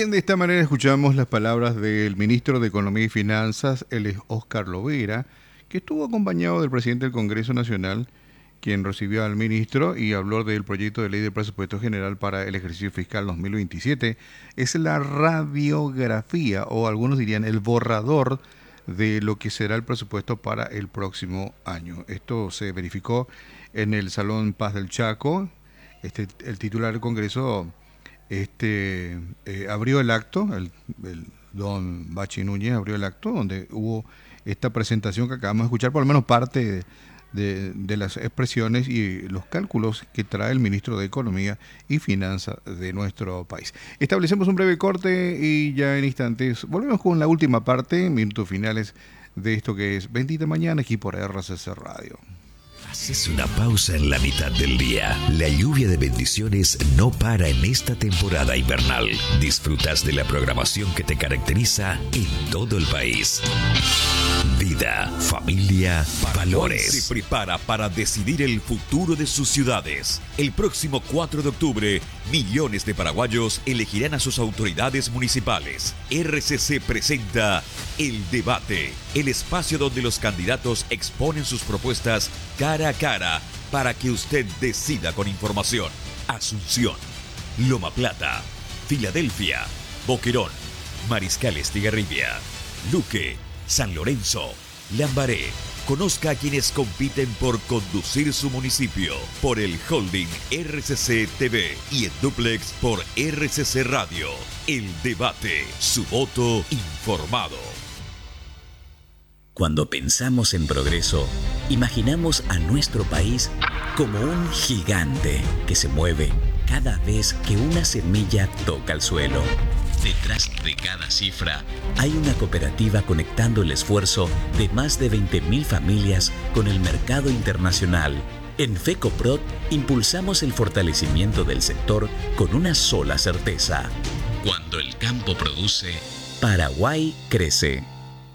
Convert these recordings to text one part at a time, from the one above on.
Bien, de esta manera escuchamos las palabras del ministro de Economía y Finanzas, él es Óscar Lovera, que estuvo acompañado del presidente del Congreso Nacional, quien recibió al ministro y habló del proyecto de ley de presupuesto general para el ejercicio fiscal 2027. Es la radiografía, o algunos dirían el borrador, de lo que será el presupuesto para el próximo año. Esto se verificó en el Salón Paz del Chaco. El titular del Congreso abrió el acto, el don Bachi Núñez abrió el acto, donde hubo esta presentación que acabamos de escuchar, por lo menos parte de las expresiones y los cálculos que trae el ministro de Economía y Finanzas de nuestro país. Establecemos un breve corte y ya en instantes volvemos con la última parte, minutos finales de esto que es Bendita Mañana, aquí por RCC Radio. Haces una pausa en la mitad del día. La lluvia de bendiciones no para en esta temporada invernal. Disfrutas de la programación que te caracteriza en todo el país. Vida, familia, valores. Se prepara para decidir el futuro de sus ciudades. El próximo 4 de octubre, millones de paraguayos elegirán a sus autoridades municipales. RCC presenta El Debate, el espacio donde los candidatos exponen sus propuestas cara a cara para que usted decida con información. Asunción, Loma Plata, Filadelfia, Boquerón, Mariscal Estigarribia, Luque, San Lorenzo, Lambaré. Conozca a quienes compiten por conducir su municipio por el holding RCC TV y en duplex por RCC Radio. El Debate, su voto informado. Cuando pensamos en progreso, imaginamos a nuestro país como un gigante que se mueve cada vez que una semilla toca el suelo. Detrás de cada cifra hay una cooperativa conectando el esfuerzo de más de 20.000 familias con el mercado internacional. En FECOPROD impulsamos el fortalecimiento del sector con una sola certeza. Cuando el campo produce, Paraguay crece.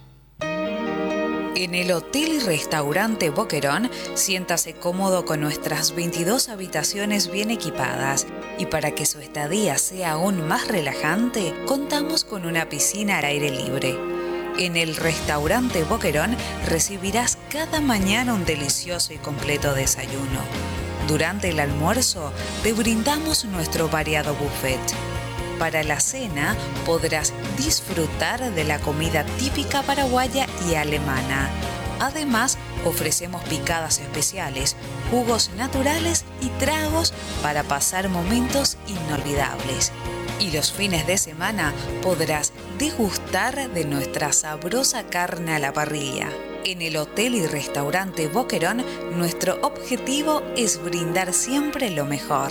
En el Hotel y Restaurante Boquerón, siéntase cómodo con nuestras 22 habitaciones bien equipadas. Y para que su estadía sea aún más relajante, contamos con una piscina al aire libre. En el Restaurante Boquerón recibirás cada mañana un delicioso y completo desayuno. Durante el almuerzo te brindamos nuestro variado buffet. Para la cena podrás disfrutar de la comida típica paraguaya y alemana. Además, ofrecemos picadas especiales, jugos naturales y tragos para pasar momentos inolvidables. Y los fines de semana podrás degustar de nuestra sabrosa carne a la parrilla. En el Hotel y Restaurante Boquerón, nuestro objetivo es brindar siempre lo mejor.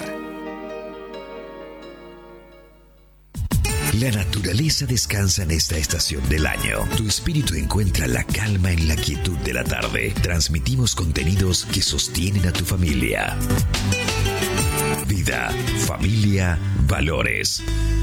La naturaleza descansa en esta estación del año. Tu espíritu encuentra la calma en la quietud de la tarde. Transmitimos contenidos que sostienen a tu familia. Vida, familia, valores.